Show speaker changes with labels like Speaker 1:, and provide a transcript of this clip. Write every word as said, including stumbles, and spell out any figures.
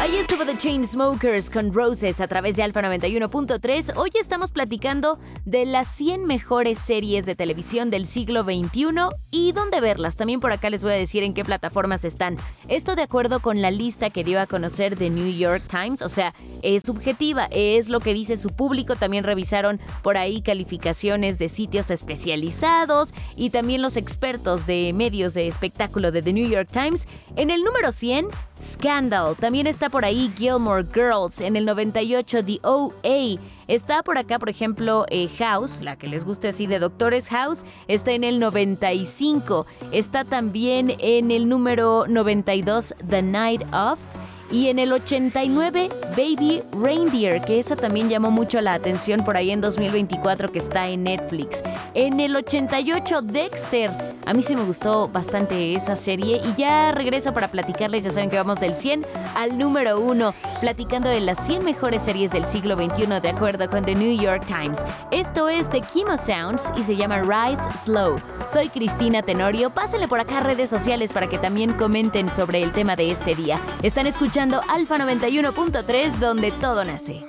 Speaker 1: Ahí estuvo The Chainsmokers con Roses a través de Alfa noventa y uno punto tres. Hoy estamos platicando de las cien mejores series de televisión del siglo veintiuno y dónde verlas. También por acá les voy a decir en qué plataformas están. Esto de acuerdo con la lista que dio a conocer The New York Times, o sea, es subjetiva, es lo que dice su público. También revisaron por ahí calificaciones de sitios especializados y también los expertos de medios de espectáculo de The New York Times. En el número cien, Scandal. También está por ahí Gilmore Girls. En el noventa y ocho, The O A. Está por acá, por ejemplo, eh, House, la que les guste así de Doctores House, está en el noventa y cinco. Está también en el número noventa y dos, The Night Of. Y en el ochenta y nueve, Baby Reindeer, que esa también llamó mucho la atención por ahí en dos mil veinticuatro, que está en Netflix. En el ochenta y ocho, Dexter. A mí sí me gustó bastante esa serie y ya regreso para platicarles. Ya saben que vamos del cien al número uno, platicando de las cien mejores series del siglo veintiuno de acuerdo con The New York Times. Esto es The Chemo Sounds y se llama Rise Slow. Soy Cristina Tenorio. Pásenle por acá a redes sociales para que también comenten sobre el tema de este día. Están escuchando Alfa noventa y uno punto tres, donde todo nace.